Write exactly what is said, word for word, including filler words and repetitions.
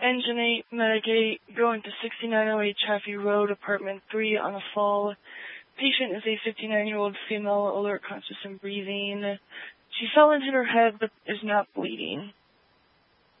Engine eight, Medic eight, going to sixty-nine oh eight Chaffee Road, Apartment three on a fall. Patient is a fifty-nine-year-old female, alert, conscious, and breathing. She fell and hit her head, but is not bleeding.